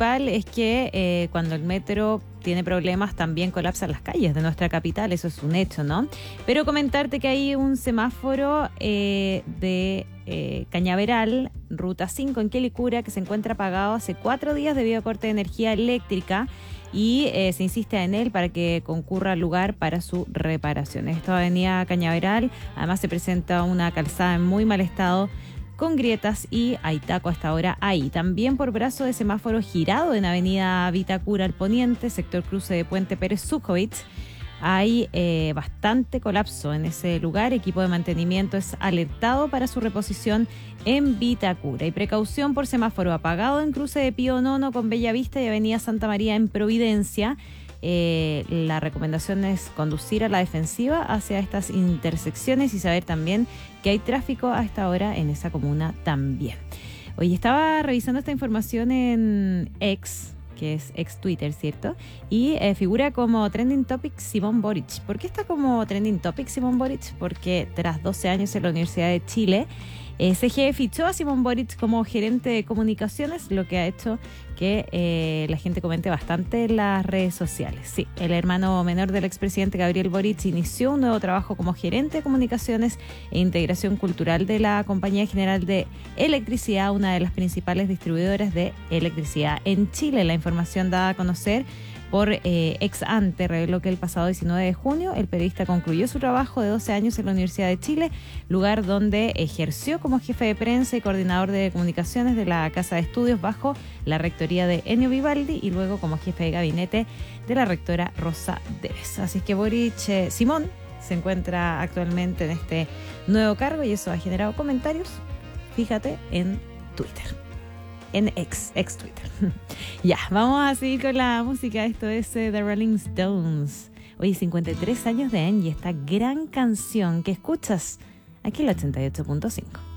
principal es que cuando el metro tiene problemas también colapsan las calles de nuestra capital, eso es un hecho, ¿no? Pero comentarte que hay un semáforo de Cañaveral, ruta 5 en Quilicura, que se encuentra apagado hace 4 días debido a corte de energía eléctrica y se insiste en él para que concurra al lugar para su reparación. Esta avenida Cañaveral, además se presenta una calzada en muy mal estado, con grietas y hay taco hasta ahora ahí. También por brazo de semáforo girado en avenida Vitacura al poniente, sector cruce de Puente Pérez Sukovich. Hay bastante colapso en ese lugar. Equipo de mantenimiento es alertado para su reposición en Vitacura. Y precaución por semáforo apagado en cruce de Pío Nono con Bellavista y avenida Santa María en Providencia. La recomendación es conducir a la defensiva hacia estas intersecciones y saber también que hay tráfico a esta hora en esa comuna también. Oye, estaba revisando esta información en X, que es ex Twitter, ¿cierto? Y figura como trending topic Simón Boric. ¿Por qué está como trending topic Simón Boric? Porque tras 12 años en la Universidad de Chile, CGE fichó a Simón Boric como gerente de comunicaciones, lo que ha hecho que la gente comente bastante en las redes sociales. Sí, el hermano menor del expresidente Gabriel Boric inició un nuevo trabajo como gerente de comunicaciones e integración cultural de la Compañía General de Electricidad, una de las principales distribuidoras de electricidad en Chile. La información dada a conocer por Ex Ante reveló que el pasado 19 de junio el periodista concluyó su trabajo de 12 años en la Universidad de Chile, lugar donde ejerció como jefe de prensa y coordinador de comunicaciones de la Casa de Estudios bajo la rectoría de Ennio Vivaldi y luego como jefe de gabinete de la rectora Rosa Deves. Así es que Boric Simón se encuentra actualmente en este nuevo cargo y eso ha generado comentarios, fíjate, en Twitter. En ex Twitter. Ya, vamos a seguir con la música. Esto es The Rolling Stones. Oye, 53 años de Angie, esta gran canción que escuchas aquí en el 88.5.